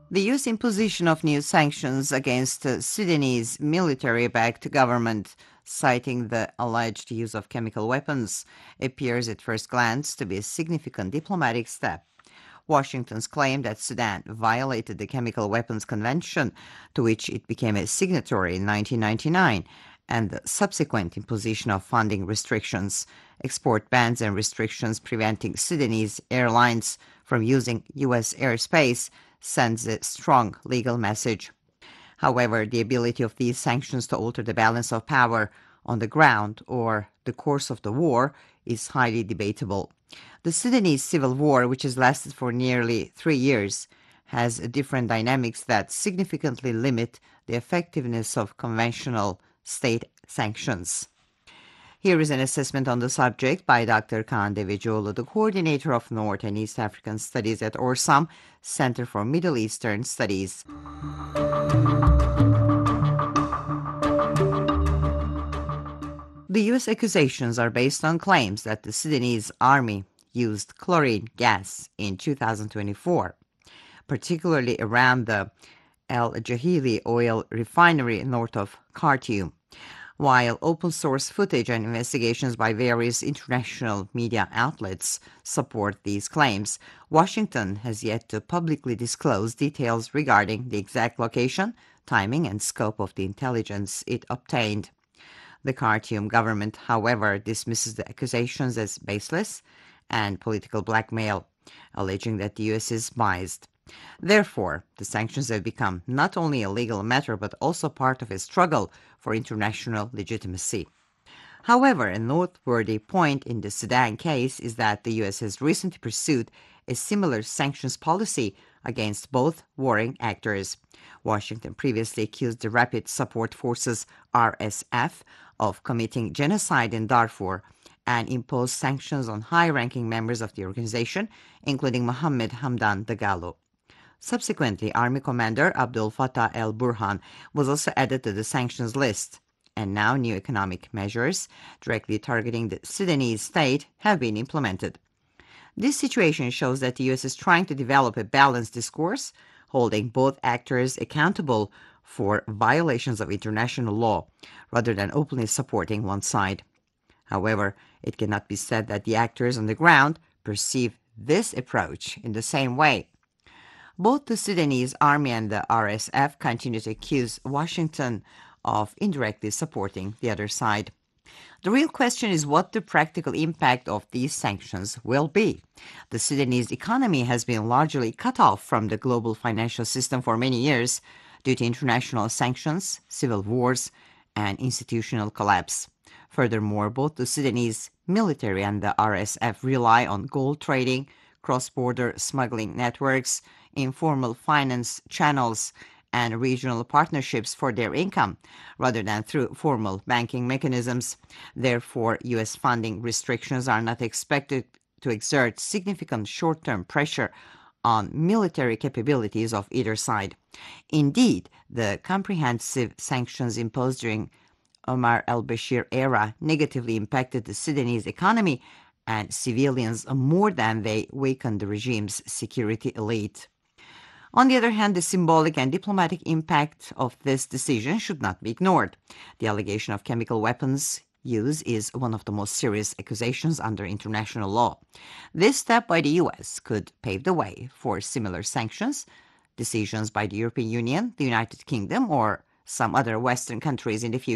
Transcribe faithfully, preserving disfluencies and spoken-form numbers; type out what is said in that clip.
The U S imposition of new sanctions against the Sudanese military-backed government, citing the alleged use of chemical weapons, appears at first glance to be a significant diplomatic step. Washington's claim that Sudan violated the Chemical Weapons Convention, to which it became a signatory in nineteen ninety-nine, and the subsequent imposition of funding restrictions, export bans, and restrictions preventing Sudanese airlines from using U S airspace sends a strong legal message. However, the ability of these sanctions to alter the balance of power on the ground or the course of the war is highly debatable. The Sudanese civil war, which has lasted for nearly three years, has different dynamics that significantly limit the effectiveness of conventional state sanctions. Here is an assessment on the subject by Doctor Kaan Devecioğlu, the coordinator of North and East African Studies at Orsam, Center for Middle Eastern Studies. The U S accusations are based on claims that the Sudanese army used chlorine gas in two thousand twenty-four, particularly around the El Jahili oil refinery north of Khartoum. While open-source footage and investigations by various international media outlets support these claims, Washington has yet to publicly disclose details regarding the exact location, timing, and scope of the intelligence it obtained. The Khartoum government, however, dismisses the accusations as baseless and political blackmail, alleging that the U S is biased. Therefore, the sanctions have become not only a legal matter but also part of a struggle for international legitimacy. However, a noteworthy point in the Sudan case is that the U S has recently pursued a similar sanctions policy against both warring actors. Washington previously accused the Rapid Support Forces R S F of committing genocide in Darfur and imposed sanctions on high-ranking members of the organization, including Mohammed Hamdan Dagalo. Subsequently, Army Commander Abdel Fattah el-Burhan was also added to the sanctions list, and now new economic measures directly targeting the Sudanese state have been implemented. This situation shows that the U S is trying to develop a balanced discourse, holding both actors accountable for violations of international law, rather than openly supporting one side. However, it cannot be said that the actors on the ground perceive this approach in the same way. Both the Sudanese army and the R S F continue to accuse Washington of indirectly supporting the other side. The real question is what the practical impact of these sanctions will be. The Sudanese economy has been largely cut off from the global financial system for many years due to international sanctions, civil wars, and institutional collapse. Furthermore, both the Sudanese military and the R S F rely on gold trading, cross-border smuggling networks, informal finance channels, and regional partnerships for their income, rather than through formal banking mechanisms. Therefore, U S funding restrictions are not expected to exert significant short-term pressure on military capabilities of either side. Indeed, the comprehensive sanctions imposed during Omar al-Bashir era negatively impacted the Sudanese economy and civilians more than they weakened the regime's security elite. On the other hand, the symbolic and diplomatic impact of this decision should not be ignored. The allegation of chemical weapons use is one of the most serious accusations under international law. This step by the U S could pave the way for similar sanctions, decisions by the European Union, the United Kingdom, or some other Western countries in the future.